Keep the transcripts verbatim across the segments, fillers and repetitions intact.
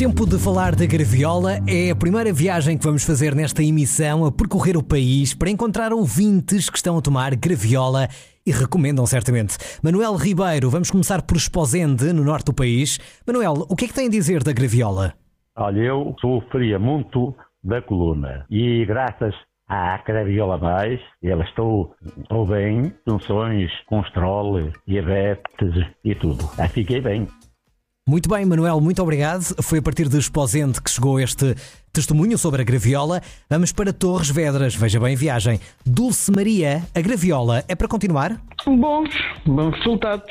Tempo de falar da graviola. É a primeira viagem que vamos fazer nesta emissão a percorrer o país para encontrar ouvintes que estão a tomar graviola e recomendam certamente. Manuel Ribeiro, vamos começar por Esposende, no norte do país. Manuel, o que é que tem a dizer da graviola? Olha, eu sofria muito da coluna e graças à Graviola Mais, ela estou, estou bem, funções, controle, diabetes e tudo. Aí fiquei bem. Muito bem, Manuel, muito obrigado. Foi a partir de Esposende que chegou este testemunho sobre a graviola. Vamos para Torres Vedras. Veja bem a viagem. Dulce Maria, a graviola é para continuar? Bons, bons resultados.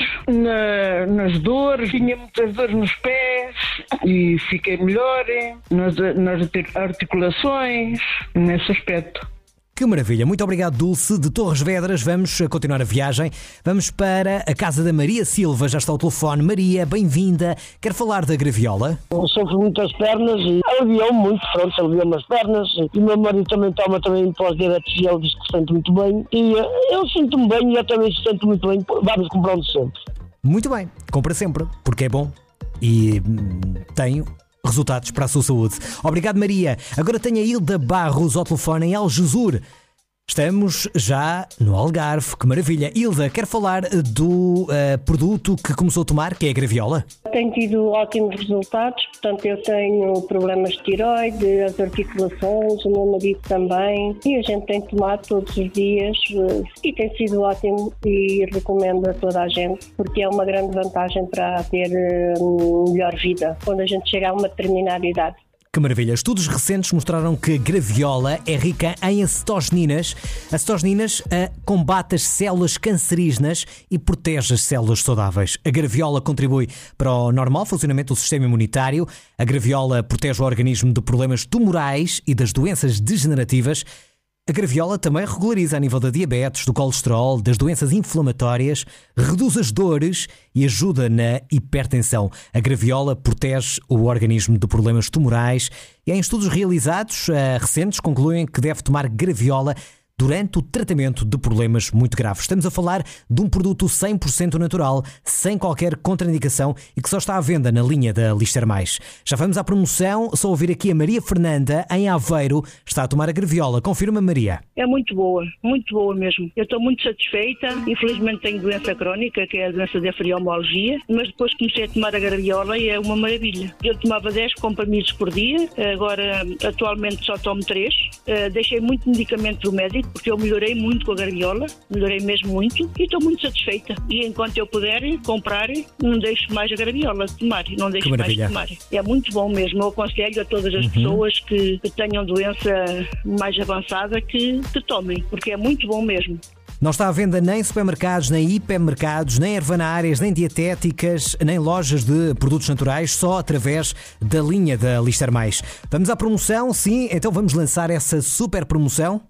Na, nas dores, tinha muitas dores nos pés e fiquei melhor nas, nas articulações, nesse aspecto. Que maravilha, muito obrigado, Dulce. De Torres Vedras vamos continuar a viagem. Vamos para a casa da Maria Silva, já está ao telefone. Maria, bem-vinda. Quer falar da graviola? Eu sofro muitas pernas e aliviou muito, pronto, aliviou-me as pernas. E o meu marido também toma também pós-diabetes e ele diz que se sente muito bem. E eu sinto-me bem e eu também se sinto muito bem. Vamos comprando sempre. Muito bem, compra sempre, porque é bom e hum, tenho resultados para a sua saúde. Obrigado, Maria. Agora tenho a Hilda Barros ao telefone em Algesur. Estamos já no Algarve. Que maravilha. Hilda, quer falar do uh, produto que começou a tomar, que é a graviola? Tenho tido ótimos resultados. Portanto, eu tenho problemas de tiroide, as articulações, o meu marido também. E a gente tem tomado todos os dias e tem sido ótimo e recomendo a toda a gente, porque é uma grande vantagem para ter uh, melhor vida quando a gente chega a uma determinada idade. Que maravilha. Estudos recentes mostraram que a graviola é rica em acetosininas. Acetosininas uh, combate as células cancerígenas e protege as células saudáveis. A graviola contribui para o normal funcionamento do sistema imunitário. A graviola protege o organismo de problemas tumorais e das doenças degenerativas. A graviola também regulariza a nível da diabetes, do colesterol, das doenças inflamatórias, reduz as dores e ajuda na hipertensão. A graviola protege o organismo de problemas tumorais e em estudos realizados uh, recentes concluem que deve tomar graviola durante o tratamento de problemas muito graves. Estamos a falar de um produto cem por cento natural, sem qualquer contraindicação e que só está à venda na linha da Lister Mais. Já vamos à promoção, só ouvir aqui a Maria Fernanda, em Aveiro, está a tomar a graviola. Confirma, Maria? É muito boa, muito boa mesmo. Eu estou muito satisfeita. Infelizmente tenho doença crónica, que é a doença da friomialgia, mas depois comecei a tomar a graviola e é uma maravilha. Eu tomava dez comprimidos por dia, agora atualmente só tomo três. Deixei muito medicamento do médico, porque eu melhorei muito com a graviola, melhorei mesmo muito e estou muito satisfeita. E enquanto eu puder comprar, não deixo mais a graviola de tomar, não deixo mais de tomar. É muito bom mesmo, eu aconselho a todas as uhum. pessoas que, que tenham doença mais avançada que, que tomem, porque é muito bom mesmo. Não está à venda nem em supermercados, nem hipermercados, nem ervanárias, nem dietéticas, nem lojas de produtos naturais, só através da linha da Lister Mais. Vamos à promoção? Sim, então vamos lançar essa super promoção.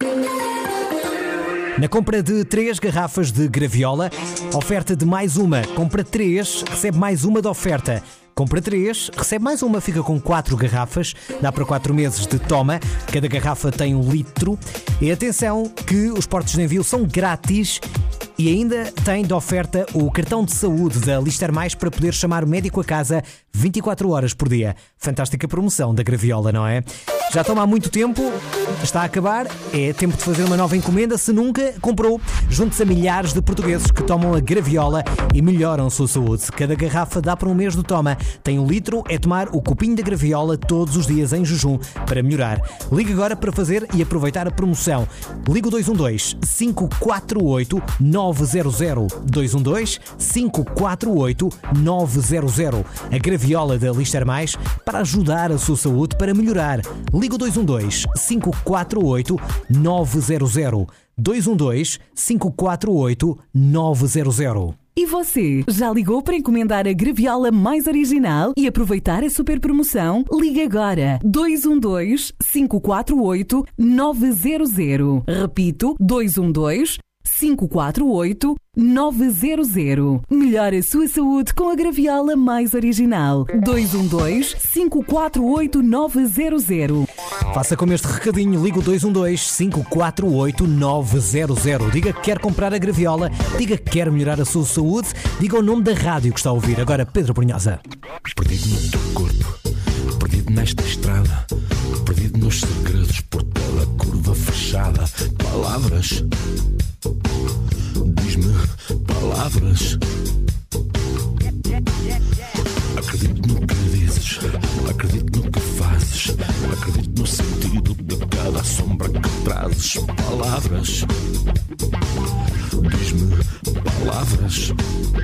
Na compra de três garrafas de graviola, oferta de mais uma. Compra três, recebe mais uma de oferta. Compra três, recebe mais uma, fica com quatro garrafas, dá para quatro meses de toma, cada garrafa tem um litro. E atenção que os portos de envio são grátis e ainda tem de oferta o cartão de saúde da Lister Mais para poder chamar o médico a casa vinte e quatro horas por dia. Fantástica promoção da graviola, não é? Já toma há muito tempo, está a acabar, é tempo de fazer uma nova encomenda. Se nunca comprou, junte-se a milhares de portugueses que tomam a graviola e melhoram a sua saúde. Cada garrafa dá para um mês de toma. Tem um litro, é tomar o copinho da graviola todos os dias em jejum para melhorar. Ligue agora para fazer e aproveitar a promoção. Liga o dois um dois, cinco quatro oito, nove zero zero. dois um dois, cinco quatro oito, nove zero zero. A graviola da Lister Mais para ajudar a sua saúde, para melhorar. Liga o dois um dois, cinco quatro oito, nove zero zero. dois um dois, cinco quatro oito, nove zero zero. E você, já ligou para encomendar a graviola mais original e aproveitar a super promoção? Ligue agora, dois um dois, cinco quatro oito, nove zero zero. Repito, dois um dois, cinco quatro oito, nove zero zero. Melhore a sua saúde com a graviola mais original. dois um dois, cinco quatro oito, nove zero zero. Faça como este recadinho, liga o dois um dois, cinco quatro oito, nove zero zero. Diga que quer comprar a graviola, diga que quer melhorar a sua saúde, diga o nome da rádio que está a ouvir. Agora, Pedro Brunhosa. Perdido no teu corpo. Perdido nesta estrada, perdido nos segredos, por toda a curva fechada. Palavras, diz-me palavras. Acredito no que dizes, acredito no que fazes, acredito no sentido de cada sombra que trazes. Palavras, diz-me palavras.